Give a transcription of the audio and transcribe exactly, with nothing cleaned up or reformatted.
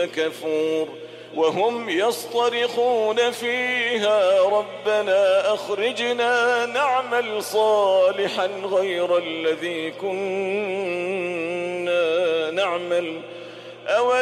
كفور وهم يصطرخون فيها ربنا أخرجنا نعمل صالحا غير الذي كنا نعمل أول